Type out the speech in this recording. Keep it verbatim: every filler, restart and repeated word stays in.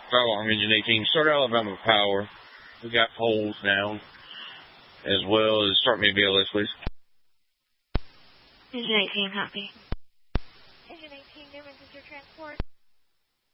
Firearm Engine eighteen, start Alabama Power. We got poles down, as well as start me a B L S, please. Engine eighteen, copy. Engine eighteen, Newman, is your transport?